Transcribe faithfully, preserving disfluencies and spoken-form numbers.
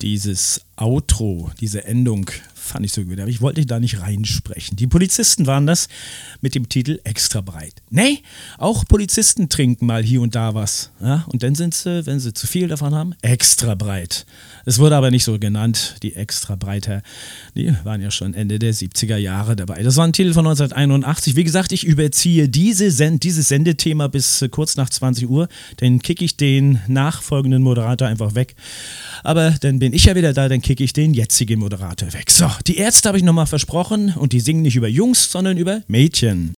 Dieses Outro, diese Endung fand ich so gut, aber ich wollte da nicht reinsprechen. Die Polizisten waren das mit dem Titel Extra breit. Nee, auch Polizisten trinken mal hier und da was. Ja? Und dann sind sie, wenn sie zu viel davon haben, extra breit. Es wurde aber nicht so genannt, die Extra breiter. Die waren ja schon Ende der siebziger Jahre dabei. Das war ein Titel von neunzehnhunderteinundachtzig. Wie gesagt, ich überziehe diese Send- dieses Sendethema bis kurz nach zwanzig Uhr. Dann kicke ich den nachfolgenden Moderator einfach weg. Aber dann bin ich ja wieder da, dann kicke ich den jetzigen Moderator weg. So, die Ärzte habe ich nochmal versprochen und die singen nicht über Jungs, sondern über Mädchen.